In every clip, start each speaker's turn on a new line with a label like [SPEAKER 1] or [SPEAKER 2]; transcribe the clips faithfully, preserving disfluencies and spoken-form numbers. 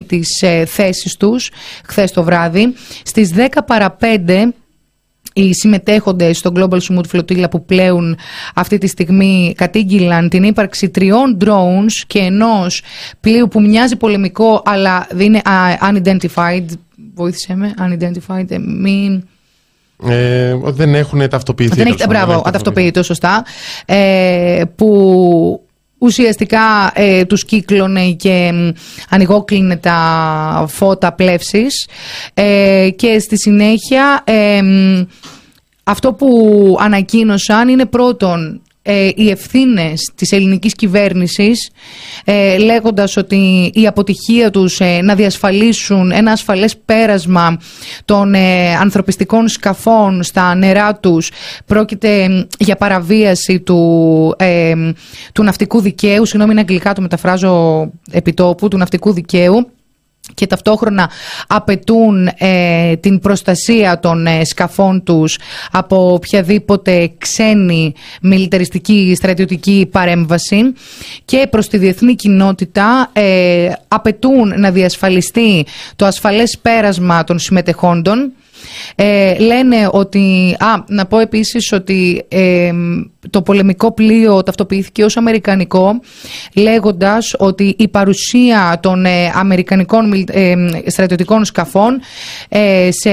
[SPEAKER 1] τις ε, θέσεις τους χθες το βράδυ. Στις δέκα παρά πέντε οι συμμετέχοντες στο Global Sumut Flotilla που πλέουν αυτή τη στιγμή κατήγγυλαν την ύπαρξη τριών drones και ενός πλοίου που μοιάζει πολεμικό αλλά είναι uh, unidentified. Βοήθησε με, unidentified, μην...
[SPEAKER 2] Ε, δεν έχουν ταυτοποιηθεί.
[SPEAKER 1] Δεν έχει, μπράβο, αταυτοποιητό, σωστά. Ε, που ουσιαστικά ε, τους κύκλωνε και ανοιγόκλεινε τα φώτα πλεύσης ε, και στη συνέχεια ε, αυτό που ανακοίνωσαν είναι πρώτον ε, οι ευθύνες της ελληνικής κυβέρνησης ε, λέγοντας ότι η αποτυχία τους ε, να διασφαλίσουν ένα ασφαλές πέρασμα των ε, ανθρωπιστικών σκαφών στα νερά τους πρόκειται ε, για παραβίαση του, ε, του ναυτικού δικαίου, συγγνώμη είναι αγγλικά το μεταφράζω επιτόπου, του ναυτικού δικαίου, και ταυτόχρονα απαιτούν ε, την προστασία των ε, σκαφών τους από οποιαδήποτε ξένη μιλιταριστική στρατιωτική παρέμβαση και προς τη διεθνή κοινότητα ε, απαιτούν να διασφαλιστεί το ασφαλές πέρασμα των συμμετεχόντων. Ε, λένε ότι, α, να πω επίσης ότι ε, το πολεμικό πλοίο ταυτοποιήθηκε ως αμερικανικό, λέγοντας ότι η παρουσία των ε, αμερικανικών ε, στρατιωτικών σκαφών ε, σε...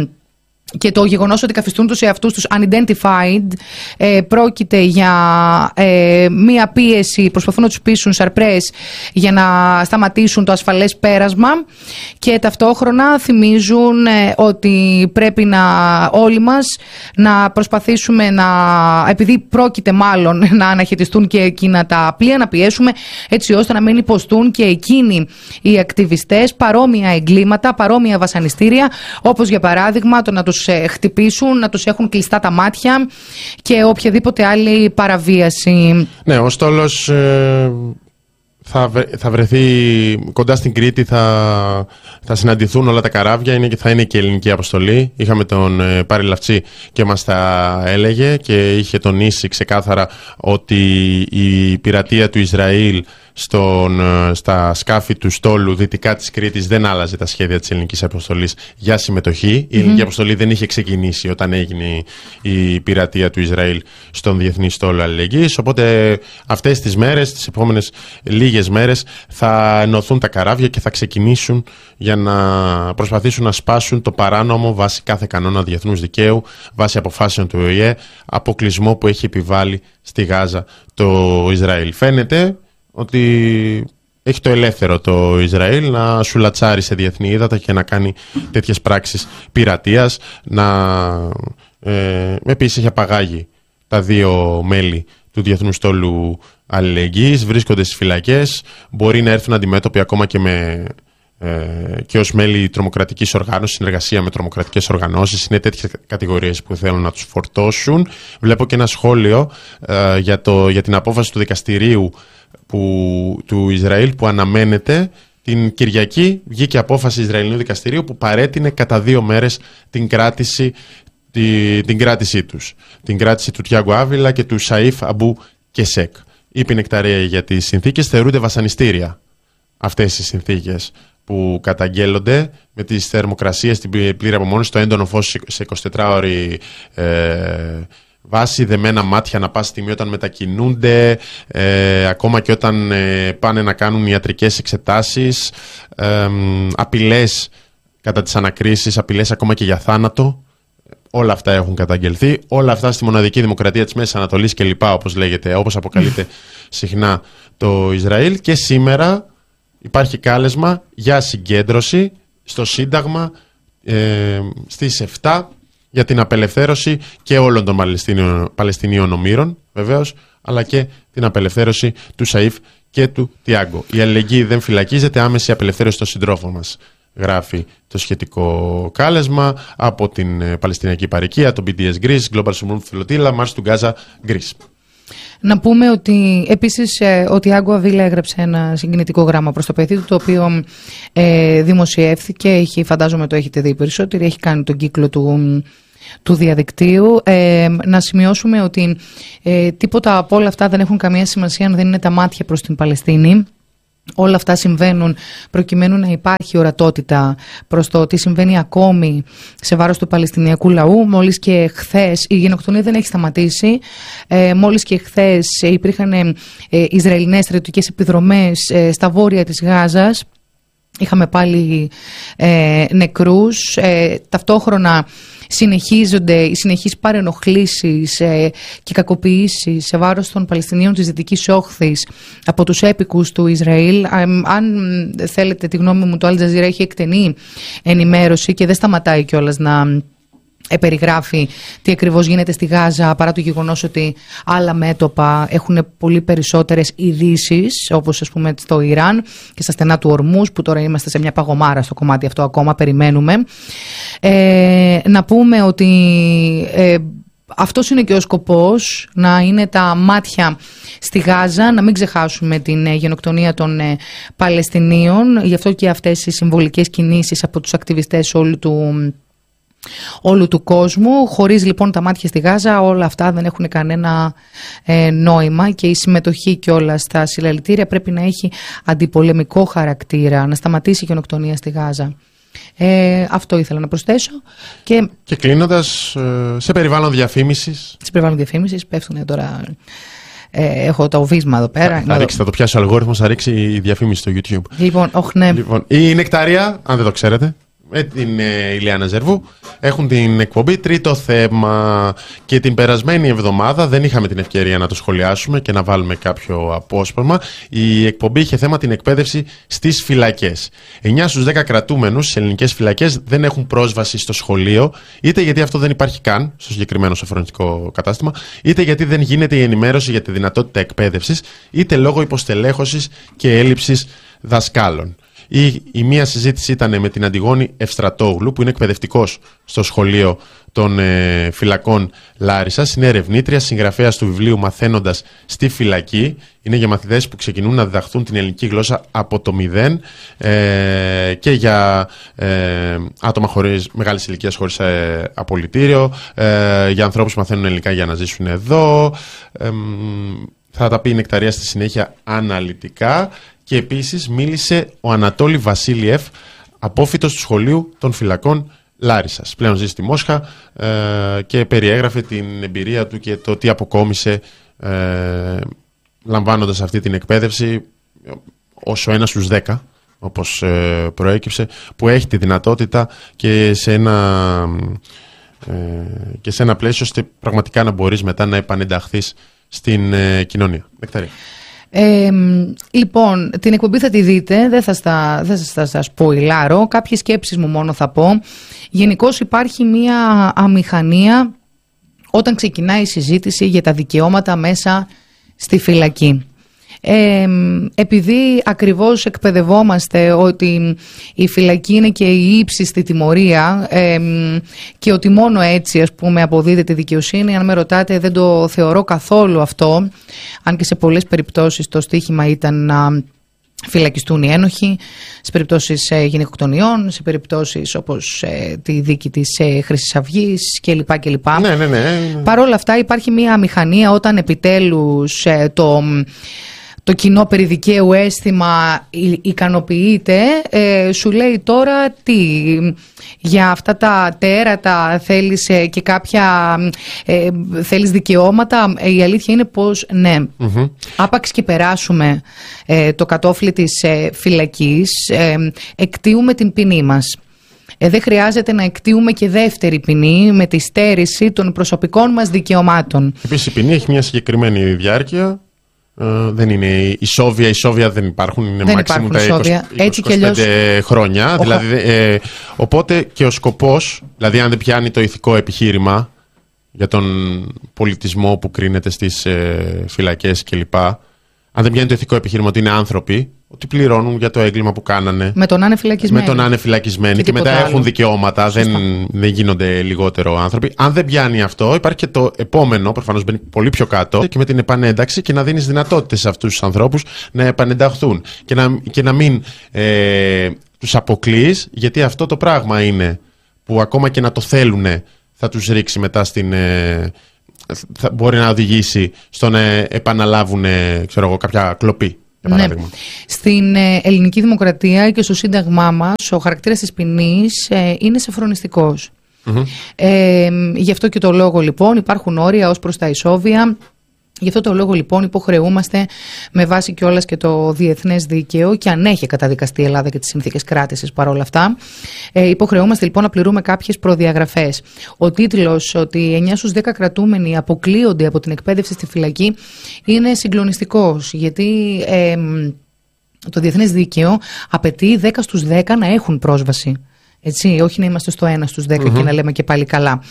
[SPEAKER 1] και το γεγονός ότι καθιστούν τους εαυτούς τους unidentified ε, πρόκειται για ε, μία πίεση, προσπαθούν να τους πείσουν σαρπρές για να σταματήσουν το ασφαλές πέρασμα και ταυτόχρονα θυμίζουν ε, ότι πρέπει να όλοι μας να προσπαθήσουμε να, επειδή πρόκειται μάλλον να αναχαιτιστούν και εκείνα τα πλοία, να πιέσουμε έτσι ώστε να μην υποστούν και εκείνοι οι ακτιβιστές παρόμοια εγκλήματα, παρόμοια βασανιστήρια, όπως για παράδειγμα το να τους χτυπήσουν, να τους έχουν κλειστά τα μάτια και οποιαδήποτε άλλη παραβίαση.
[SPEAKER 2] Ναι, ο στόλος ε, θα, βρε, θα βρεθεί κοντά στην Κρήτη, θα, θα συναντηθούν όλα τα καράβια, είναι, θα είναι και η ελληνική αποστολή. Είχαμε τον ε, Πάρη Λαυτσή και μας τα έλεγε και είχε τονίσει ξεκάθαρα ότι η πειρατεία του Ισραήλ στον, στα σκάφη του στόλου δυτικά της Κρήτης δεν άλλαζε τα σχέδια της ελληνικής αποστολής για συμμετοχή. Mm-hmm. Η ελληνική αποστολή δεν είχε ξεκινήσει όταν έγινε η πειρατεία του Ισραήλ στον Διεθνή Στόλο Αλληλεγγύης. Οπότε αυτές τις μέρες, τις επόμενες λίγες μέρες, θα ενωθούν τα καράβια και θα ξεκινήσουν για να προσπαθήσουν να σπάσουν το παράνομο βάσει κάθε κανόνα διεθνούς δικαίου, βάσει αποφάσεων του Ο Η Ε, αποκλεισμό που έχει επιβάλει στη Γάζα το Ισραήλ. Φαίνεται ότι έχει το ελεύθερο το Ισραήλ να σουλατσάρει σε διεθνή ύδατα και να κάνει τέτοιες πράξεις πειρατείας. Να, ε, επίσης έχει απαγάγει τα δύο μέλη του Διεθνούς Στόλου Αλληλεγγύης, βρίσκονται στις φυλακές, μπορεί να έρθουν αντιμέτωποι ακόμα και με... Ε, και ως μέλη τρομοκρατικής οργάνωσης, συνεργασία με τρομοκρατικές οργανώσεις. Είναι τέτοιες κατηγορίες που θέλουν να τους φορτώσουν. Βλέπω και ένα σχόλιο ε, για, το, για την απόφαση του δικαστηρίου που, του Ισραήλ που αναμένεται την Κυριακή. Βγήκε απόφαση Ισραηλινού δικαστηρίου που παρέτεινε κατά δύο μέρες την κράτηση, τη, την κράτησή τους. Την κράτηση του Τιάγκο Άβιλα και του Σαΐφ Αμπού Κεσέκ. Είπε η νεκταρία για τις συνθήκες, θεωρούνται βασανιστήρια αυτές οι συνθήκες που καταγγέλλονται με τις θερμοκρασίες, την πλήρη απομόνωση, το έντονο φως σε εικοσιτετράωρη ε, βάση, δεμένα μάτια να πας στιγμή όταν μετακινούνται, ε, ακόμα και όταν ε, πάνε να κάνουν ιατρικές εξετάσεις, ε, απειλές κατά τις ανακρίσεις, απειλές ακόμα και για θάνατο. Όλα αυτά έχουν καταγγελθεί, όλα αυτά στη μοναδική δημοκρατία της Μέσης Ανατολής και λοιπά, όπως λέγεται, όπως αποκαλείται συχνά το Ισραήλ. Και σήμερα υπάρχει κάλεσμα για συγκέντρωση στο Σύνταγμα ε, στις επτά για την απελευθέρωση και όλων των Παλαιστινίων, Παλαιστινίων ομήρων, βεβαίως, αλλά και την απελευθέρωση του Σαΐφ και του Τιάγκο. Η αλληλεγγύη δεν φυλακίζεται, άμεση απελευθέρωση των συντρόφων μας, γράφει το σχετικό κάλεσμα από την Παλαιστινιακή Παροικία, το μπι ντι ες Greece, Global Sumut Flotilla, March to Gaza, Greece.
[SPEAKER 1] Να πούμε ότι επίσης ο Τιάγκο Αβίλα έγραψε ένα συγκινητικό γράμμα προς το παιδί του, το οποίο ε, δημοσιεύθηκε, έχει, φαντάζομαι το έχετε δει περισσότεροι, έχει κάνει τον κύκλο του, του διαδικτύου. Ε, να σημειώσουμε ότι ε, τίποτα από όλα αυτά δεν έχουν καμία σημασία αν δεν είναι τα μάτια προς την Παλαιστίνη. Όλα αυτά συμβαίνουν προκειμένου να υπάρχει ορατότητα προς το τι συμβαίνει ακόμη σε βάρος του Παλαιστινιακού λαού. Μόλις και χθες η γενοκτονία δεν έχει σταματήσει. Ε, μόλις και χθες υπήρχαν ε, Ισραηλινές στρατιωτικές επιδρομές ε, στα βόρεια της Γάζας. Είχαμε πάλι ε, νεκρούς. Ε, ταυτόχρονα συνεχίζονται οι συνεχείς παρενοχλήσεις ε, και κακοποιήσεις σε βάρος των Παλαιστινίων της Δυτικής Όχθης από τους έπικους του Ισραήλ. Ε, αν θέλετε τη γνώμη μου, το Al Jazeera έχει εκτενή ενημέρωση και δεν σταματάει κιόλας να περιγράφει τι ακριβώς γίνεται στη Γάζα, παρά το γεγονός ότι άλλα μέτωπα έχουν πολύ περισσότερες ειδήσεις, όπως ας πούμε στο Ιράν και στα στενά του Ορμούς, που τώρα είμαστε σε μια παγωμάρα στο κομμάτι αυτό, ακόμα περιμένουμε. Ε, να πούμε ότι ε, αυτός είναι και ο σκοπός, να είναι τα μάτια στη Γάζα, να μην ξεχάσουμε την ε, γενοκτονία των ε, Παλαιστινίων. Γι' αυτό και αυτές οι συμβολικές κινήσεις από τους ακτιβιστές όλου του όλου του κόσμου. Χωρίς λοιπόν τα μάτια στη Γάζα όλα αυτά δεν έχουν κανένα ε, νόημα, και η συμμετοχή κιόλας στα συλλαλητήρια πρέπει να έχει αντιπολεμικό χαρακτήρα, να σταματήσει η γενοκτονία στη Γάζα. Ε, αυτό ήθελα να προσθέσω. Και,
[SPEAKER 2] και κλείνοντας, σε περιβάλλον διαφήμισης.
[SPEAKER 1] Σε περιβάλλον διαφήμισης πέφτουν τώρα. Ε, έχω το βίσμα εδώ πέρα.
[SPEAKER 2] Θα, θα, ρίξει, θα το πιάσει ο αλγόριθμος, θα ρίξει η διαφήμιση στο YouTube.
[SPEAKER 1] Λοιπόν, όχι, ναι.
[SPEAKER 2] Λοιπόν, η Νεκταρία, αν δεν το ξέρετε, με την ε, Ηλιάνα Ζερβού έχουν την εκπομπή Τρίτο Θέμα, και την περασμένη εβδομάδα δεν είχαμε την ευκαιρία να το σχολιάσουμε και να βάλουμε κάποιο απόσπασμα. Η εκπομπή είχε θέμα την εκπαίδευση στις φυλακές. εννιά στους δέκα κρατούμενους στις ελληνικές φυλακές δεν έχουν πρόσβαση στο σχολείο, είτε γιατί αυτό δεν υπάρχει καν στο συγκεκριμένο σοφρονιστικό κατάστημα, είτε γιατί δεν γίνεται η ενημέρωση για τη δυνατότητα εκπαίδευσης, είτε λόγω υποστελέχωσης και έλλειψης δασκάλων. Η, η μία συζήτηση ήταν με την Αντιγόνη Ευστρατόγλου, που είναι εκπαιδευτικός στο σχολείο των ε, φυλακών Λάρισσας. Είναι ερευνήτρια, συγγραφέας του βιβλίου Μαθαίνοντας στη φυλακή. Είναι για μαθητές που ξεκινούν να διδαχθούν την ελληνική γλώσσα από το μηδέν, ε, και για ε, άτομα χωρίς, μεγάλης ηλικίας χωρίς ε, απολυτήριο, ε, για ανθρώπους που μαθαίνουν ελληνικά για να ζήσουν εδώ. Ε, θα τα πει η Νεκταρία στη συνέχεια αναλυτικά. Και επίσης μίλησε ο Ανατόλη Βασίλειεφ, απόφοιτος του σχολείου των φυλακών Λάρισσας. Πλέον ζει στη Μόσχα ε, και περιέγραφε την εμπειρία του και το τι αποκόμισε ε, λαμβάνοντας αυτή την εκπαίδευση ως ο ένας στους δέκα, όπως ε, προέκυψε, που έχει τη δυνατότητα και σε ένα, ε, και σε ένα πλαίσιο ώστε πραγματικά να μπορείς μετά να επανενταχθείς στην ε, κοινωνία. Νεκταρία.
[SPEAKER 1] Ε, λοιπόν, την εκπομπή θα τη δείτε, δεν θα, στα, δεν θα σας σποιλάρω, κάποιες σκέψεις μου μόνο θα πω. Γενικώς υπάρχει μια αμηχανία όταν ξεκινάει η συζήτηση για τα δικαιώματα μέσα στη φυλακή. Ε, επειδή ακριβώς εκπαιδευόμαστε ότι η φυλακή είναι και η ύψιστη τιμωρία, ε, και ότι μόνο έτσι ας πούμε αποδίδεται δικαιοσύνη, αν με ρωτάτε δεν το θεωρώ καθόλου αυτό, αν και σε πολλές περιπτώσεις το στίχημα ήταν να φυλακιστούν οι ένοχοι, σε περιπτώσεις ε, γυναικοκτονιών, σε περιπτώσεις όπως ε, τη δίκη της ε, Χρυσής Αυγής κλπ. κλπ.
[SPEAKER 2] Ναι, ναι, ναι.
[SPEAKER 1] Παρ' όλα αυτά υπάρχει μια αμηχανία όταν επιτέλους ε, το... το κοινό περί δικαίου αίσθημα ικανοποιείται, ε, σου λέει τώρα τι, για αυτά τα τέρατα θέλεις ε, και κάποια ε, θέλεις δικαιώματα. Ε, η αλήθεια είναι πως ναι, mm-hmm. άπαξ και περάσουμε ε, το κατόφλι της ε, φυλακής, ε, εκτείουμε την ποινή μας. Ε, δεν χρειάζεται να εκτείουμε και δεύτερη ποινή με τη στέρηση των προσωπικών μας δικαιωμάτων.
[SPEAKER 2] Επίσης η ποινή έχει μια συγκεκριμένη διάρκεια. Uh, δεν είναι ισόβια, ισόβια δεν υπάρχουν, είναι μάξιμου τα είκοσι, είκοσι, είκοσι πέντε χρόνια. Ο... Δηλαδή, ε, οπότε και ο σκοπός, δηλαδή αν δεν πιάνει το ηθικό επιχείρημα για τον πολιτισμό που κρίνεται στις ε, φυλακές κλπ. Αν δεν πιάνει το ηθικό επιχείρημα ότι είναι άνθρωποι, ότι πληρώνουν για το έγκλημα που κάνανε.
[SPEAKER 1] Με τον να είναι φυλακισμένοι.
[SPEAKER 2] Με τον να είναι φυλακισμένοι και, και μετά άλλο. Έχουν δικαιώματα, δεν, δεν γίνονται λιγότερο άνθρωποι. Αν δεν πιάνει αυτό, υπάρχει και το επόμενο, προφανώς μπαίνει πολύ πιο κάτω, και με την επανένταξη και να δίνεις δυνατότητες σε αυτούς τους ανθρώπους να επανενταχθούν και να, και να μην ε, τους αποκλείεις, γιατί αυτό το πράγμα είναι που ακόμα και να το θέλουν θα τους ρίξει μετά στην. Ε, θα μπορεί να οδηγήσει στο να επαναλάβουν ξέρω εγώ, κάποια κλοπή. για παράδειγμα.
[SPEAKER 1] Ναι. Στην ε, ελληνική δημοκρατία και στο Σύνταγμά μας ο χαρακτήρας της ποινής ε, είναι σαφρονιστικός. Mm-hmm. Ε, γι' αυτό και το λόγο λοιπόν υπάρχουν όρια ως προς τα ισόβια. Γι' αυτό το λόγο λοιπόν υποχρεούμαστε με βάση κιόλας και το διεθνές δίκαιο, και αν έχει καταδικαστεί η Ελλάδα και τις συνθήκες κράτησης παρόλα αυτά, ε, υποχρεούμαστε λοιπόν να πληρούμε κάποιες προδιαγραφές. Ο τίτλος ότι εννιά στους δέκα κρατούμενοι αποκλείονται από την εκπαίδευση στη φυλακή είναι συγκλονιστικός, γιατί ε, το διεθνές δίκαιο απαιτεί δέκα στους δέκα να έχουν πρόσβαση. Έτσι, όχι να είμαστε στο ένα στους δέκα mm-hmm. και να λέμε και πάλι καλά.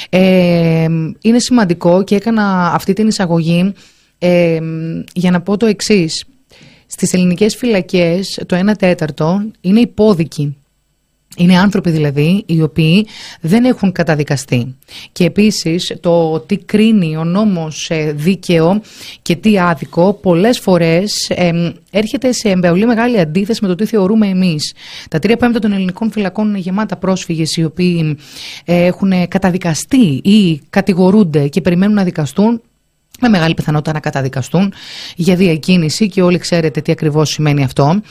[SPEAKER 1] Ε, είναι σημαντικό και έκανα αυτή την εισαγωγή ε, για να πω το εξής. Στις ελληνικές φυλακές το ένα τέταρτο είναι υπόδικοι. Είναι άνθρωποι δηλαδή οι οποίοι δεν έχουν καταδικαστεί. Και επίσης το τι κρίνει ο νόμος δίκαιο και τι άδικο πολλές φορές ε, έρχεται σε πολύ μεγάλη αντίθεση με το τι θεωρούμε εμείς. Τα τρία πέμπτα των ελληνικών φυλακών είναι γεμάτα πρόσφυγες οι οποίοι ε, έχουν καταδικαστεί ή κατηγορούνται και περιμένουν να δικαστούν, με μεγάλη πιθανότητα να καταδικαστούν για διακίνηση, και όλοι ξέρετε τι ακριβώς σημαίνει αυτό.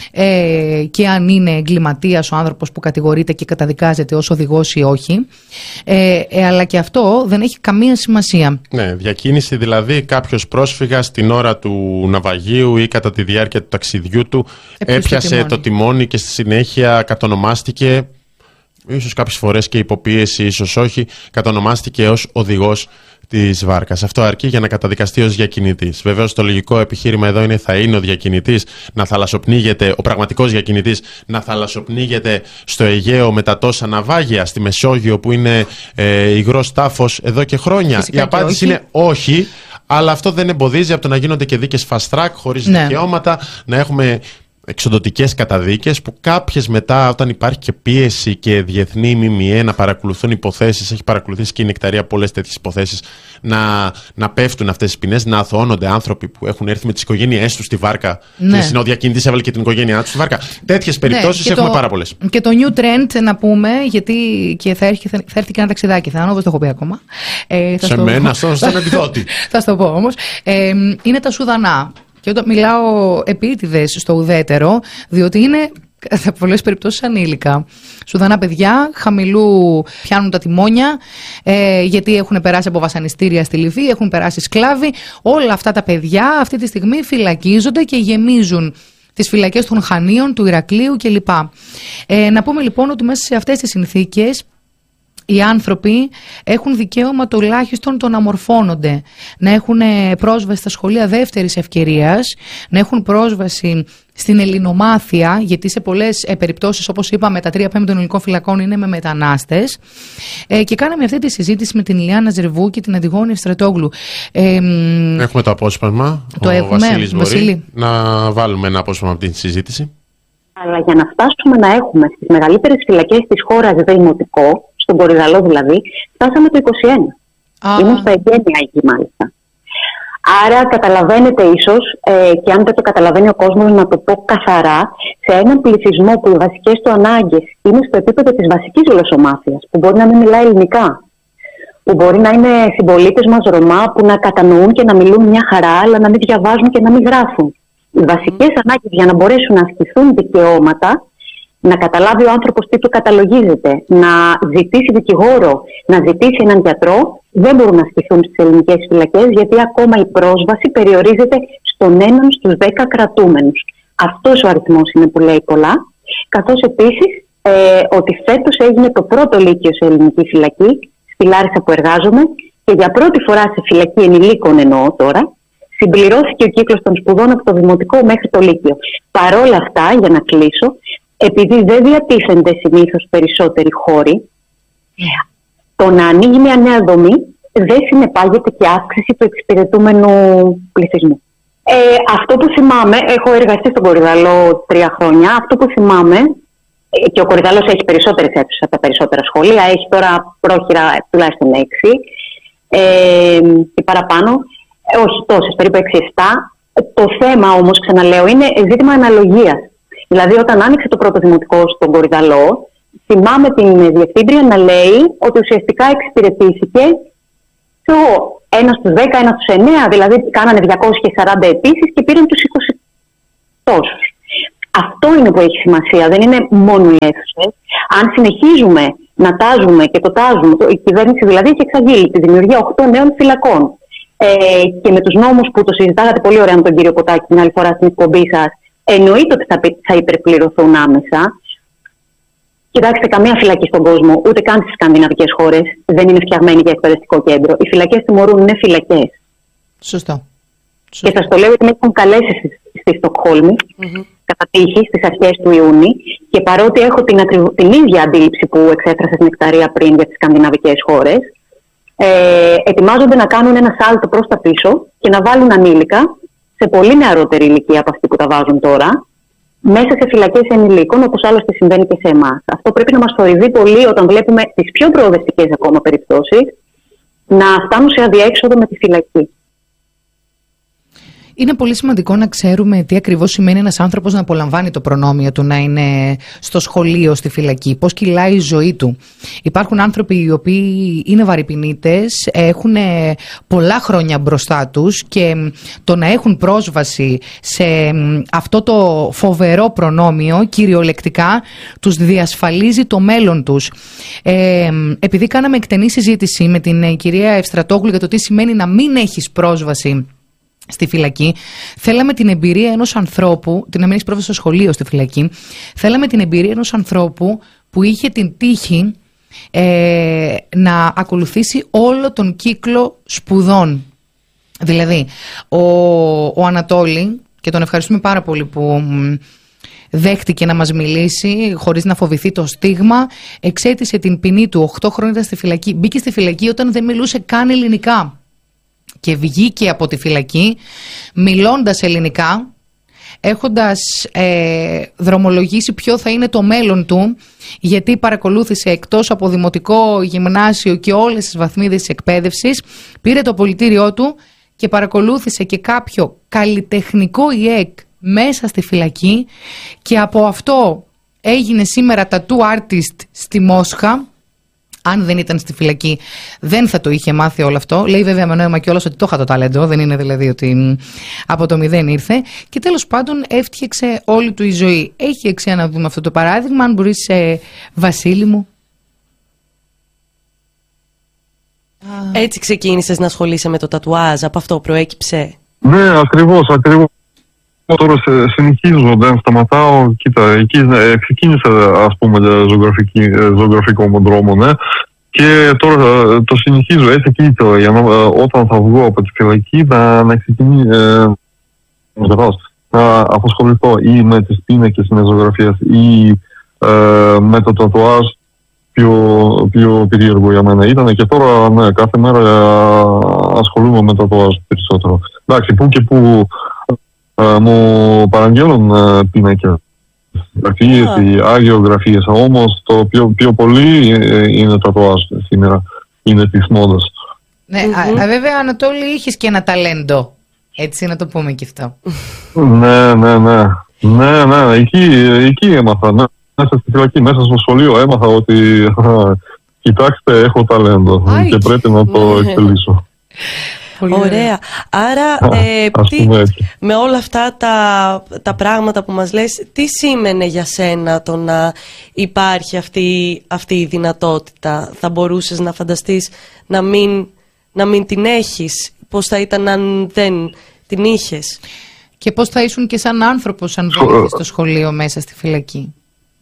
[SPEAKER 1] Ε, και αν είναι εγκληματίας ο άνθρωπος που κατηγορείται και καταδικάζεται ως οδηγός ή όχι. Ε, ε, αλλά και αυτό δεν έχει καμία σημασία.
[SPEAKER 2] Ναι, διακίνηση δηλαδή κάποιος πρόσφυγας την ώρα του ναυαγίου ή κατά τη διάρκεια του ταξιδιού του ε, έπιασε το τιμόνι. το τιμόνι και στη συνέχεια κατονομάστηκε, ίσως κάποιες φορές και υποπίεση, ίσως όχι, κατονομάστηκε ως οδηγός της βάρκας. Αυτό αρκεί για να καταδικαστεί ως διακινητής. Βεβαίως το λογικό επιχείρημα εδώ είναι θα είναι ο διακινητής να θαλασσοπνίγεται, ο πραγματικός διακινητής να θαλασσοπνίγεται στο Αιγαίο με τα τόσα ναυάγια, στη Μεσόγειο που είναι ε, υγρός τάφος εδώ και χρόνια. Φυσικά. Η απάντηση είναι όχι, αλλά αυτό δεν εμποδίζει από το να γίνονται και δίκες fast track χωρίς ναι. δικαιώματα, να έχουμε εξοδοτικές καταδίκες που κάποιες μετά, όταν υπάρχει και πίεση και διεθνή ΜΜΕ να παρακολουθούν υποθέσεις, έχει παρακολουθήσει και η Νεκταρία πολλές τέτοιες υποθέσεις, να, να πέφτουν αυτές τις ποινές, να αθωώνονται άνθρωποι που έχουν έρθει με τις οικογένειές τους στη βάρκα. Ναι. Και ο διακινητής έβαλε και την οικογένειά τους στη βάρκα. Τέτοιες περιπτώσεις ναι, έχουμε το, πάρα πολλές.
[SPEAKER 1] Και το new trend να πούμε, γιατί και θα έρθει, θα έρθει και ένα ταξιδάκι, θα ανώβω, το έχω πει ακόμα. Ε, θα
[SPEAKER 2] Σε
[SPEAKER 1] στο...
[SPEAKER 2] μένα, στον επιδότη.
[SPEAKER 1] Θα σου το πω όμως. Ε, είναι τα Σουδανά. Και όταν μιλάω επίτηδες στο ουδέτερο, διότι είναι σε πολλές περιπτώσεις ανήλικα. Σουδανά παιδιά, χαμηλού πιάνουν τα τιμόνια, ε, γιατί έχουν περάσει από βασανιστήρια στη Λιβύη, έχουν περάσει σκλάβοι. Όλα αυτά τα παιδιά αυτή τη στιγμή φυλακίζονται και γεμίζουν τις φυλακές των Χανίων, του Ηρακλείου κλπ. Ε, να πούμε λοιπόν ότι μέσα σε αυτές τις συνθήκες οι άνθρωποι έχουν δικαίωμα τουλάχιστον το να μορφώνονται, να έχουν πρόσβαση στα σχολεία δεύτερης ευκαιρίας, να έχουν πρόσβαση στην ελληνομάθεια, γιατί σε πολλές ε, περιπτώσεις, όπως είπαμε, τα τρία πέμπτα των ελληνικών φυλακών είναι με μετανάστες. Ε, και κάναμε αυτή τη συζήτηση με την Ιλιάνα Ζερβού και την Αντιγόνη Ευστρατόγλου. Ε,
[SPEAKER 2] έχουμε το απόσπασμα.
[SPEAKER 1] Το
[SPEAKER 2] ο
[SPEAKER 1] έχουμε,
[SPEAKER 2] Βασίλης
[SPEAKER 1] Βασίλη.
[SPEAKER 2] Μπορεί να βάλουμε ένα απόσπασμα από την συζήτηση.
[SPEAKER 3] Αλλά για να φτάσουμε να έχουμε στις μεγαλύτερες φυλακές της χώρας δημοτικό, στον Κορυδαλό δηλαδή, φτάσαμε το είκοσι ένα. Ah. Ήμουν στα εγγένεια εκεί μάλιστα. Άρα καταλαβαίνετε ίσως, ε, και αν δεν το καταλαβαίνει ο κόσμος, να το πω καθαρά, σε έναν πληθυσμό που οι βασικές του ανάγκες είναι στο επίπεδο της βασικής γλωσσομάθειας, που μπορεί να μην μιλάει ελληνικά, που μπορεί να είναι συμπολίτες μας Ρωμά που να κατανοούν και να μιλούν μια χαρά, αλλά να μην διαβάζουν και να μην γράφουν. Οι βασικές ανάγκες για να μπορέσουν να ασκηθούν δικαιώματα, να καταλάβει ο άνθρωπος τι του καταλογίζεται, να ζητήσει δικηγόρο, να ζητήσει έναν γιατρό, δεν μπορούν να ασκηθούν στις ελληνικές φυλακές, γιατί ακόμα η πρόσβαση περιορίζεται στον έναν στους δέκα κρατούμενους. Αυτός ο αριθμός είναι που λέει πολλά. Καθώς επίσης ε, ότι φέτος έγινε το πρώτο λύκειο σε ελληνική φυλακή, στη Λάρισα που εργάζομαι, και για πρώτη φορά σε φυλακή ενηλίκων εννοώ τώρα, συμπληρώθηκε ο κύκλος των σπουδών από το δημοτικό μέχρι το λύκειο. Παρόλα αυτά, για να κλείσω, επειδή δεν διατίθενται συνήθως περισσότεροι χώροι, το να ανοίγει μια νέα δομή δεν συνεπάγεται και αύξηση του εξυπηρετούμενου πληθυσμού. Ε, αυτό που θυμάμαι, έχω εργαστεί στον Κορυδαλό τρία χρόνια, αυτό που θυμάμαι, και ο Κορυδαλός έχει περισσότερες αίθουσες από τα περισσότερα σχολεία, έχει τώρα πρόχειρα τουλάχιστον έξι ε, και παραπάνω, ε, όχι τόσες, περίπου έξι επτά. Το θέμα όμως, ξαναλέω, είναι ζήτημα αναλογίας. Δηλαδή, όταν άνοιξε το πρώτο δημοτικό στον Κορυδαλό, θυμάμαι την διευθύντρια να λέει ότι ουσιαστικά εξυπηρετήθηκε ένα στους δέκα, ένα στους εννέα, δηλαδή κάνανε διακόσιες σαράντα αιτήσεις και πήραν τους είκοσι τόσους. Αυτό είναι που έχει σημασία, δεν είναι μόνο οι αίθουσες. Αν συνεχίζουμε να τάζουμε και το τάζουμε, η κυβέρνηση δηλαδή έχει εξαγγείλει τη δημιουργία οκτώ νέων φυλακών. Ε, και με τους νόμους που το συζητάγατε πολύ ωραία με τον κύριο Ποτάκη την άλλη φορά στην εκπομπή σας, εννοείται ότι θα, θα υπερπληρωθούν άμεσα. Κοιτάξτε, καμία φυλακή στον κόσμο, ούτε καν στις σκανδιναβικές χώρες, δεν είναι φτιαγμένη για εκπαιδευτικό κέντρο. Οι φυλακές τιμωρούν, είναι φυλακές.
[SPEAKER 1] Σωστό.
[SPEAKER 3] Και σας το λέω γιατί με έχουν καλέσει στη, στη Στοκχόλμη, mm-hmm. κατά τύχη, στις αρχές του Ιούνιου, και παρότι έχω την, την ίδια αντίληψη που εξέφρασα στην Νεκταρία πριν για τις σκανδιναβικές χώρες, ε, ετοιμάζονται να κάνουν ένα σάλτο προς τα πίσω και να βάλουν ανήλικα σε πολύ νεαρότερη ηλικία από αυτή που τα βάζουν τώρα, μέσα σε φυλακές ενηλίκων, όπως άλλωστε συμβαίνει και σε εμάς. Αυτό πρέπει να μας θορυβεί πολύ όταν βλέπουμε τις πιο προοδευτικές ακόμα περιπτώσεις να φτάνουν σε αδιέξοδο με τη φυλακή.
[SPEAKER 1] Είναι πολύ σημαντικό να ξέρουμε τι ακριβώς σημαίνει ένας άνθρωπος να απολαμβάνει το προνόμιο του να είναι στο σχολείο, στη φυλακή, πώς κυλάει η ζωή του. Υπάρχουν άνθρωποι οι οποίοι είναι βαρυπινίτες, έχουν πολλά χρόνια μπροστά τους και το να έχουν πρόσβαση σε αυτό το φοβερό προνόμιο κυριολεκτικά τους διασφαλίζει το μέλλον τους. Ε, επειδή κάναμε εκτενή συζήτηση με την κυρία Ευστρατόγλου για το τι σημαίνει να μην έχεις πρόσβαση στη φυλακή, θέλαμε την εμπειρία ενός ανθρώπου, την να μην έχεις πρόσβαση στο σχολείο στη φυλακή, θέλαμε την εμπειρία ενός ανθρώπου που είχε την τύχη ε, να ακολουθήσει όλο τον κύκλο σπουδών. Δηλαδή, ο, ο Ανατόλη, και τον ευχαριστούμε πάρα πολύ που δέχτηκε να μας μιλήσει χωρίς να φοβηθεί το στίγμα, εξέτησε την ποινή του, οκτώ χρόνια στη φυλακή. Μπήκε στη φυλακή όταν δεν μιλούσε καν ελληνικά. Και βγήκε από τη φυλακή μιλώντας ελληνικά, έχοντας ε, δρομολογήσει ποιο θα είναι το μέλλον του, γιατί παρακολούθησε εκτός από δημοτικό, γυμνάσιο και όλες τις βαθμίδες της εκπαίδευσης, πήρε το πολιτήριό του και παρακολούθησε και κάποιο καλλιτεχνικό ΙΕΚ μέσα στη φυλακή και από αυτό έγινε σήμερα tattoo artist στη Μόσχα. Αν δεν ήταν στη φυλακή, δεν θα το είχε μάθει όλο αυτό. Λέει βέβαια με νόημα κιόλας ότι το είχα το ταλέντο. Δεν είναι δηλαδή ότι από το μηδέν ήρθε. Και τέλος πάντων έφτιαξε όλη του η ζωή. Έχει εξία να δούμε αυτό το παράδειγμα. Αν μπορείς, ε, Βασίλη μου.
[SPEAKER 4] Έτσι ξεκίνησες να ασχολείσαι με το τατουάζ, από αυτό προέκυψε?
[SPEAKER 5] Ναι, ακριβώς, ακριβώς. Τώρα συνεχίζω, δεν σταματάω. Κοίτα, εκεί ξεκίνησα, ας πούμε, ζωγραφικό μου δρόμο, ναι. Και τώρα το συνεχίζω, έτσι και ήθελα, για να, όταν θα βγω από τη φυλακή, να, να ξεκινήσω, ε, να απασχοληθώ ή με τις πίνακες με ζωγραφίες ή ε, με το τατουάζ. Πιο, πιο περίεργο για μένα ήταν και τώρα, ναι, κάθε μέρα ασχολούμαι με το τατουάζ περισσότερο. Εντάξει, που και που Uh, μου παραγγέλνουν uh, πίνακες, γραφίες ή αγιογραφίες, όμως το πιο, πιο πολύ είναι τατουάζ σήμερα, είναι της μόδας.
[SPEAKER 1] Ναι, mm-hmm. α, βέβαια Ανατόλη είχες και ένα ταλέντο, έτσι να το πούμε και αυτό.
[SPEAKER 5] Ναι, ναι, ναι, ναι, ναι, εκεί, εκεί έμαθα, ναι. Μέσα στη φυλακή, μέσα στο σχολείο έμαθα ότι κοιτάξτε, έχω ταλέντο Ά, και πρέπει να το εκτελήσω.
[SPEAKER 4] Ωραία. Άρα, ε, τι, με όλα αυτά τα, τα πράγματα που μας λες, τι σήμαινε για σένα το να υπάρχει αυτή, αυτή η δυνατότητα? Θα μπορούσες να φανταστείς να μην, να μην την έχεις? Πώς θα ήταν αν δεν την είχες?
[SPEAKER 1] Και πώς θα ήσουν και σαν άνθρωπος αν δεν είχες στο σχολείο μέσα στη φυλακή?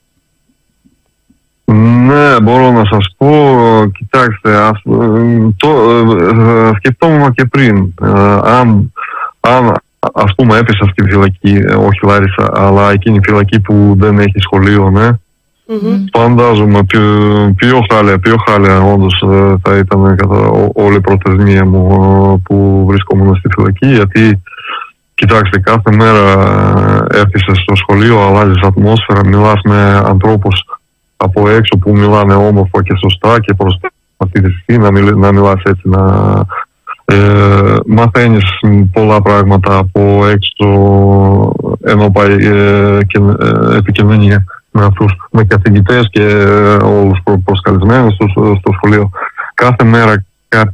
[SPEAKER 5] Ναι, μπορώ να σας πω, κοιτάξτε, ας, το ε, σκεφτόμουν και πριν, ε, αν, αν ας πούμε έπεσα στη φυλακή, όχι Λάρισα, αλλά εκείνη η φυλακή που δεν έχει σχολείο, ναι, mm-hmm. φαντάζομαι πιο, πιο χάλια, πιο χάλια όντως ε, θα ήταν κατά ό, όλη η προθεσμία μου ε, που βρισκόμουν στη φυλακή, γιατί κοιτάξτε, κάθε μέρα έρθεις στο σχολείο, αλλάζεις ατμόσφαιρα, μιλάς με ανθρώπους από έξω που μιλάνε όμορφα και σωστά και προσπαθείς να, μιλ, να μιλάς έτσι, να ε, μαθαίνεις πολλά πράγματα από έξω, ενώ πάει ε, και, ε, επικοινωνία με αυτούς, με καθηγητές και ε, όλους προ, προσκαλισμένους στο, στο σχολείο. Κάθε μέρα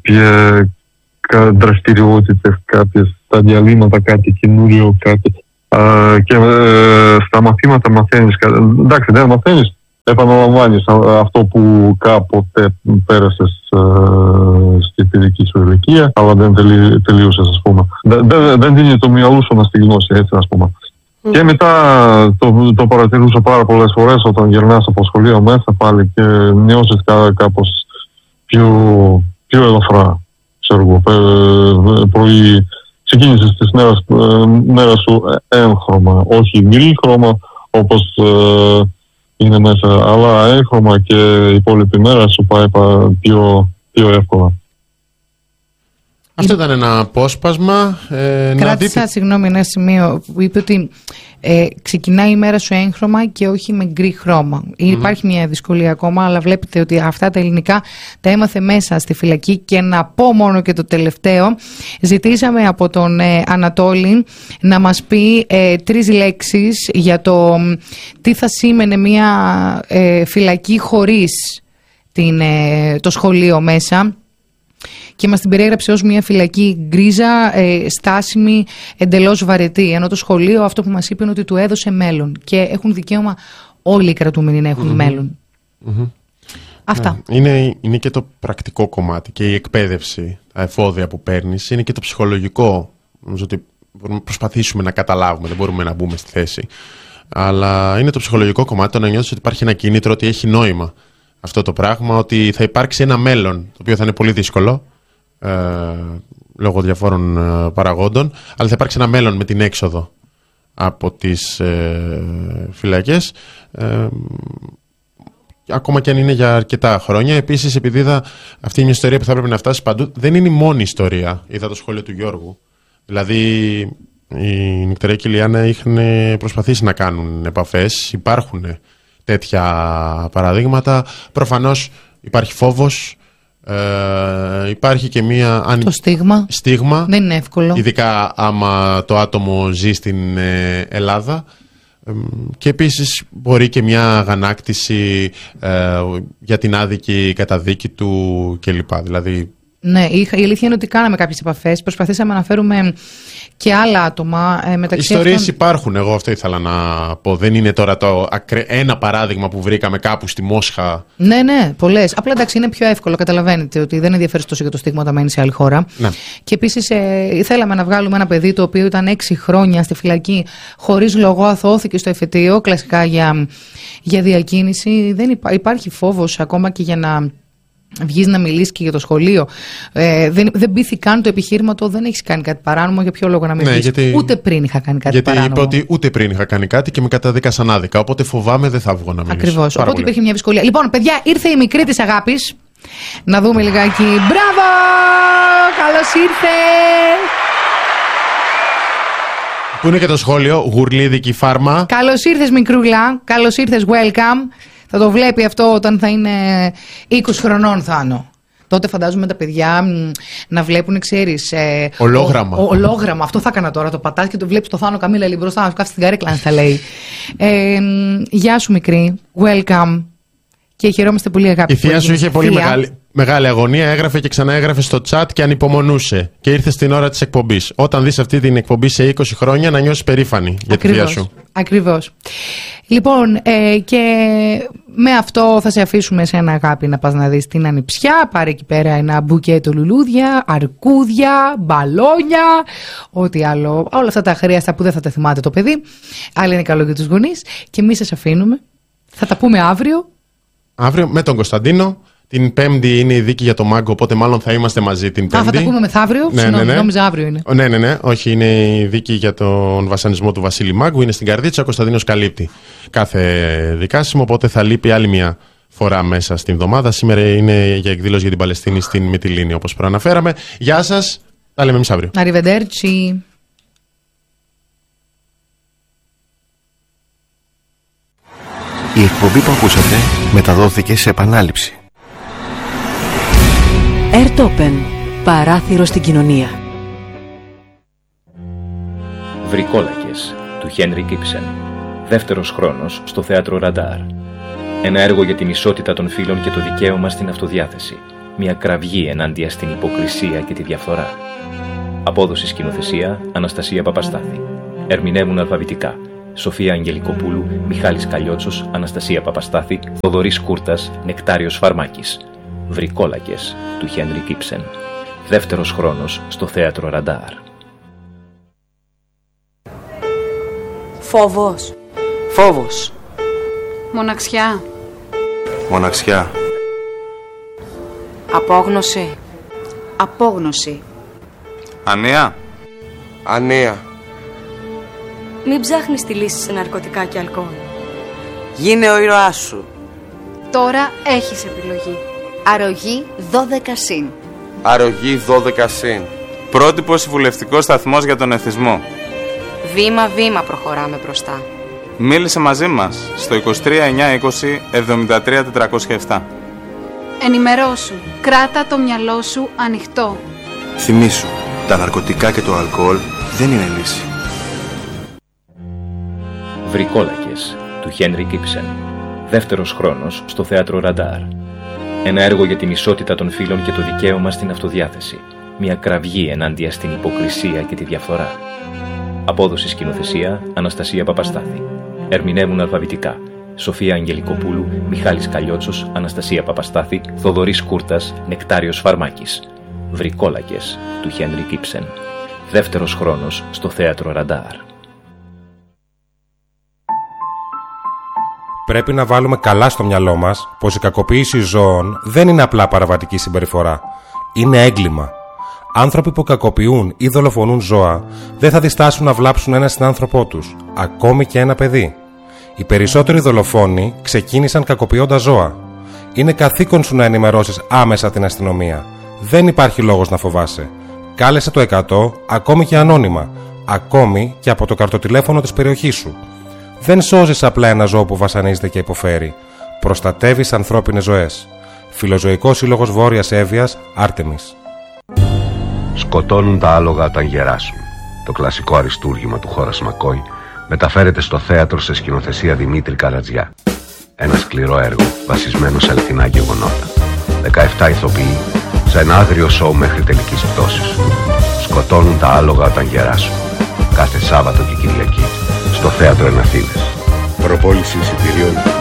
[SPEAKER 5] κάποια δραστηριότητες, κάποιες τα διαλύματα, κάτι καινούριο, κάτι. και ε, στα μαθήματα μαθαίνεις, εντάξει δεν μαθαίνεις, επαναλαμβάνεις αυτό που κάποτε πέρασες ε, στη παιδική σου ηλικία, αλλά δεν τελεί, τελείωσες, ας πούμε. Δεν, δεν δίνει το μυαλό σου να στεγνώσει, έτσι, ας πούμε. Mm. Και μετά το, το παρατηρούσα πάρα πολλές φορές όταν γυρνάς από σχολείο μέσα πάλι και νιώσεις κά, κάπως πιο, πιο ελαφρά, ξέρω εγώ, πρωί. Ξεκίνησες τις μέρες, μέρα σου έγχρωμα, όχι γκρι χρώμα όπως ε, είναι μέσα, αλλά έγχρωμα και η υπόλοιπη μέρα σου πάει πιο, πιο εύκολα.
[SPEAKER 2] Αυτό ήταν ένα απόσπασμα. Ε,
[SPEAKER 1] Κράτησα,
[SPEAKER 2] να δείτε...
[SPEAKER 1] συγγνώμη, ένα σημείο που είπε ότι ε, ξεκινάει η μέρα σου έγχρωμα και όχι με γκρι χρώμα. Mm. Υπάρχει μια δυσκολία ακόμα, αλλά βλέπετε ότι αυτά τα ελληνικά τα έμαθε μέσα στη φυλακή. Και να πω μόνο και το τελευταίο, ζητήσαμε από τον ε, Ανατόλη να μας πει ε, τρεις λέξεις για το τι θα σήμαινε μια ε, φυλακή χωρίς την, ε, το σχολείο μέσα. Και μας την περιέγραψε ως μια φυλακή γκρίζα, ε, στάσιμη, εντελώς βαρετή. Ενώ το σχολείο αυτό που μας είπε είναι ότι του έδωσε μέλλον. Και έχουν δικαίωμα όλοι οι κρατούμενοι να έχουν mm-hmm. μέλλον.
[SPEAKER 2] Mm-hmm.
[SPEAKER 1] Αυτά.
[SPEAKER 2] Ναι. Είναι, είναι και το πρακτικό κομμάτι και η εκπαίδευση, τα εφόδια που παίρνεις. Είναι και το ψυχολογικό. Νομίζω ότι μπορούμε να προσπαθήσουμε να καταλάβουμε, δεν μπορούμε να μπούμε στη θέση. Αλλά είναι το ψυχολογικό κομμάτι, το να νιώθεις ότι υπάρχει ένα κίνητρο, ότι έχει νόημα αυτό το πράγμα, ότι θα υπάρξει ένα μέλλον, το οποίο θα είναι πολύ δύσκολο. Ε, λόγω διαφόρων ε, παραγόντων, αλλά θα υπάρξει ένα μέλλον με την έξοδο από τις ε, φυλακές, ε, ακόμα και αν είναι για αρκετά χρόνια. Επίσης, επειδή είδα, αυτή είναι μια ιστορία που θα πρέπει να φτάσει παντού, δεν είναι η μόνη ιστορία. Είδα το σχόλιο του Γιώργου, δηλαδή η Νεκταρία και η Λιάννα είχαν προσπαθήσει να κάνουν επαφές, υπάρχουν τέτοια παραδείγματα. Προφανώς υπάρχει φόβος. Ε, υπάρχει και μία αν...
[SPEAKER 1] το στίγμα.
[SPEAKER 2] στίγμα
[SPEAKER 1] δεν είναι εύκολο,
[SPEAKER 2] ειδικά άμα το άτομο ζει στην ε, Ελλάδα, ε, και επίσης μπορεί και μια αγανάκτηση ε, για την άδικη καταδίκη του κλπ. Δηλαδή...
[SPEAKER 1] Ναι, η αλήθεια είναι ότι κάναμε κάποιες επαφές, προσπαθήσαμε να φέρουμε και άλλα άτομα ε, μεταξύ
[SPEAKER 2] ιστορίες
[SPEAKER 1] αυτών...
[SPEAKER 2] υπάρχουν, εγώ αυτό ήθελα να πω. Δεν είναι τώρα το ένα παράδειγμα που βρήκαμε κάπου στη Μόσχα.
[SPEAKER 1] Ναι, ναι, πολλές. Απλά εντάξει, είναι πιο εύκολο. Καταλαβαίνετε ότι δεν ενδιαφέρει τόσο για το στίγμα όταν μένει σε άλλη χώρα.
[SPEAKER 2] Ναι.
[SPEAKER 1] Και επίσης ε, θέλαμε να βγάλουμε ένα παιδί το οποίο ήταν έξι χρόνια στη φυλακή, χωρίς λόγο, αθώθηκε στο εφετείο, κλασικά για, για διακίνηση. Δεν υπά, υπάρχει φόβος ακόμα και για να βγεις να μιλήσεις και για το σχολείο. Ε, δεν, δεν πείθει καν το επιχείρημα το δεν έχεις κάνει κάτι παράνομο. Για ποιο λόγο να μην
[SPEAKER 2] ναι,
[SPEAKER 1] πεις?
[SPEAKER 2] γιατί...
[SPEAKER 1] Ούτε πριν είχα κάνει κάτι
[SPEAKER 2] γιατί
[SPEAKER 1] παράνομο.
[SPEAKER 2] Γιατί είπε ότι ούτε πριν είχα κάνει κάτι και με καταδίκασαν άδικα. Οπότε φοβάμαι δεν θα βγω να μιλήσω.
[SPEAKER 1] Ακριβώς. Οπότε πολύ. Υπήρχε μια δυσκολία. Λοιπόν, παιδιά, ήρθε η μικρή της αγάπης. Να δούμε λιγάκι. Μπράβο! Καλώς ήρθε!
[SPEAKER 2] Πού είναι και το σχόλιο, γουρλίδικη φάρμα.
[SPEAKER 1] Καλώς ήρθες, μικρούλα. Καλώς ήρθες, welcome. Θα το βλέπει αυτό όταν θα είναι είκοσι χρονών, Θάνο. Τότε φαντάζομαι τα παιδιά μ, να βλέπουν, ξέρεις. Ε,
[SPEAKER 2] ολόγραμμα.
[SPEAKER 1] Ο, ο, ολόγραμμα. Αυτό θα έκανα τώρα. Το πατάς και το βλέπεις το Θάνο Καμίλα λίγο μπροστά να σου κάθει στην καρέκλα, αν θα λέει. Ε, γεια σου, μικρή. Welcome. Και χαιρόμαστε πολύ, αγάπη.
[SPEAKER 2] Η θεία σου είχε πολύ μεγάλη, μεγάλη αγωνία. Έγραφε και ξανά έγραφε στο chat και ανυπομονούσε. Και ήρθε στην ώρα της εκπομπής. Όταν δεις αυτή την εκπομπή σε είκοσι χρόνια, να νιώσεις περήφανη για τη θεία σου.
[SPEAKER 1] Ακριβώς. Λοιπόν, ε, και με αυτό θα σε αφήσουμε σε ένα, αγάπη, να πας να δεις την ανιψιά. Πάρε εκεί πέρα ένα μπουκέτο λουλούδια, αρκούδια, μπαλόνια, ό,τι άλλο. Όλα αυτά τα αχρίαστα που δεν θα τα θυμάται το παιδί. Αλλά είναι καλό για τους γονείς. Και εμείς σας αφήνουμε. Θα τα πούμε αύριο.
[SPEAKER 2] Αύριο με τον Κωνσταντίνο. Την Πέμπτη είναι η δίκη για το Μάγκο, οπότε μάλλον θα είμαστε μαζί την Πέμπτη.
[SPEAKER 1] Α, θα τα πούμε μεθαύριο.
[SPEAKER 2] Ναι,
[SPEAKER 1] Συγγνώμη,
[SPEAKER 2] ναι, ναι.
[SPEAKER 1] νόμιζα αύριο είναι.
[SPEAKER 2] Ναι, ναι, ναι. Όχι, είναι η δίκη για τον βασανισμό του Βασίλη Μάγκου. Είναι στην Καρδίτσα. Ο Κωνσταντίνος καλύπτει κάθε δικάσιμο, οπότε θα λείπει άλλη μια φορά μέσα στην εβδομάδα. Σήμερα είναι για εκδήλωση για την Παλαιστίνη στην Μυτιλήνη, όπως προαναφέραμε. Γεια σας. Τα λέμε εμείς αύριο.
[SPEAKER 1] Arrivederci.
[SPEAKER 6] Η εκπομπή που ακούσατε μεταδόθηκε σε επανάληψη.
[SPEAKER 7] Airtopen. Παράθυρο στην κοινωνία.
[SPEAKER 8] Βρικόλακες του Χένρικ Ήψεν. Δεύτερος χρόνος στο θέατρο Ραντάρ. Ένα έργο για την ισότητα των φύλων και το δικαίωμα στην αυτοδιάθεση. Μια κραυγή ενάντια στην υποκρισία και τη διαφθορά. Απόδοση σκηνοθεσία Αναστασία Παπαστάθη. Ερμηνεύουν αλφαβητικά Σοφία Αγγελικοπούλου, Μιχάλης Καλιότσος, Αναστασία Παπαστάθη, Θοδωρής Κούρτας, Νεκτάριος Φαρμάκης. Βρικόλακες του Χένρικ Ήψεν. Δεύτερος χρόνος στο θέατρο Ραντάρ.
[SPEAKER 9] Φόβος.
[SPEAKER 10] Φόβος.
[SPEAKER 9] Μοναξιά.
[SPEAKER 10] Μοναξιά.
[SPEAKER 9] Απόγνωση.
[SPEAKER 11] Απόγνωση.
[SPEAKER 10] Ανία. Ανία.
[SPEAKER 9] Μην ψάχνεις τη λύση σε ναρκωτικά και αλκοόλ.
[SPEAKER 11] Γίνε ο ήρωάς σου.
[SPEAKER 9] Τώρα έχεις επιλογή.
[SPEAKER 11] Αρρωγή δώδεκα συν.
[SPEAKER 10] Αρρωγή δώδεκα συν. Πρότυπο συμβουλευτικό σταθμός για τον εθισμό.
[SPEAKER 9] Βήμα-βήμα προχωράμε μπροστά.
[SPEAKER 10] Μίλησε μαζί μας στο είκοσι τρία εννιακόσια είκοσι εβδομήντα τρία τετρακόσια επτά.
[SPEAKER 9] Ενημερώσου. Κράτα το μυαλό σου ανοιχτό.
[SPEAKER 12] Θυμήσου, τα ναρκωτικά και το αλκοόλ δεν είναι λύση.
[SPEAKER 8] Βρικόλακες του Χένρικ Ήψεν. Δεύτερος χρόνος στο θέατρο Ραντάρ. Ένα έργο για την ισότητα των φύλων και το δικαίωμα στην αυτοδιάθεση. Μια κραυγή ενάντια στην υποκρισία και τη διαφθορά. Απόδοση σκηνοθεσία Αναστασία Παπαστάθη. Ερμηνεύουν αλφαβητικά Σοφία Αγγελικοπούλου, Μιχάλης Καλιότσος, Αναστασία Παπαστάθη, Θοδωρής Κούρτας, Νεκτάριος Φαρμάκης. Βρικόλακες του Χένρικ Ήψεν. Δεύτερος χρόνος στο θέατρο Ραντάρ.
[SPEAKER 13] Πρέπει να βάλουμε καλά στο μυαλό μας πως η κακοποίηση ζώων δεν είναι απλά παραβατική συμπεριφορά. Είναι έγκλημα. Άνθρωποι που κακοποιούν ή δολοφονούν ζώα δεν θα διστάσουν να βλάψουν ένα συνάνθρωπό τους, ακόμη και ένα παιδί. Οι περισσότεροι δολοφόνοι ξεκίνησαν κακοποιώντας ζώα. Είναι καθήκον σου να ενημερώσεις άμεσα την αστυνομία. Δεν υπάρχει λόγος να φοβάσαι. Κάλεσε το εκατό, ακόμη και ανώνυμα, ακόμη και από το καρτοτηλέφωνο της περιοχής σου. Δεν σώζεις απλά ένα ζώο που βασανίζεται και υποφέρει. Προστατεύεις ανθρώπινες ζωές. Φιλοζωικός Σύλλογος Βόρειας Εύβοιας, Άρτεμις.
[SPEAKER 14] Σκοτώνουν τα άλογα όταν γεράσουν. Το κλασικό αριστούργημα του Χόρας Μακόι μεταφέρεται στο θέατρο σε σκηνοθεσία Δημήτρη Καρατζιά. Ένα σκληρό έργο βασισμένο σε αληθινά γεγονότα. δεκαεπτά ηθοποιοί σε ένα άγριο σοου μέχρι τελικής πτώσης. Σκοτώνουν τα άλογα όταν γεράσουν. Κάθε Σάββατο και Κυριακή στο θέατρο Εναθήνες.
[SPEAKER 6] Προπόληση εισιτηρίων